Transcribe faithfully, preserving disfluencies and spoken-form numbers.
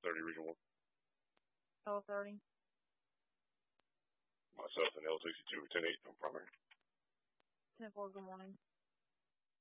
thirty, Region one. twelve thirty. Myself and L sixty-two, ten eight from primary. ten four, good morning.